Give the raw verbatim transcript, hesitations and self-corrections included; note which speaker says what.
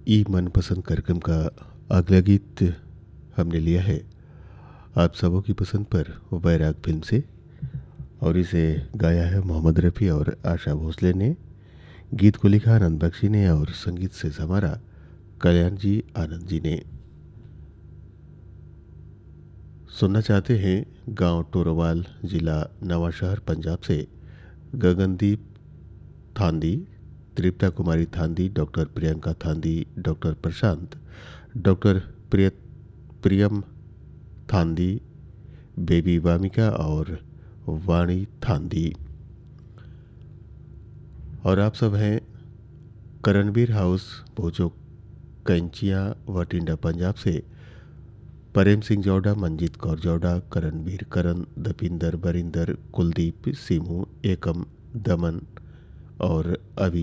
Speaker 1: ई मनपसंद कार्यक्रम का अगला गीत हमने लिया है आप सबों की पसंद पर वैराग फिल्म से, और इसे गाया है मोहम्मद रफ़ी और आशा भोसले ने। गीत को लिखा आनंद बख्शी ने और संगीत से संवारा कल्याण जी आनंद जी ने। सुनना चाहते हैं गांव टोरोवाल, जिला नवांशहर, पंजाब से गगनदीप थांदी, तृप्ता कुमारी थांदी, डॉक्टर प्रियंका थांदी, डॉक्टर प्रशांत, डॉक्टर प्रिय प्रियम थांदी, बेबी वामिका और वाणी थांदी। और आप सब हैं करणवीर हाउस भोजो कैंचिया वटिंडा, पंजाब से प्रेम सिंह जौडा, मंजीत कौर जौडा, करणवीर, करण, दपिंदर, बरिंदर, कुलदीप, सिमू, एकम, दमन और अभी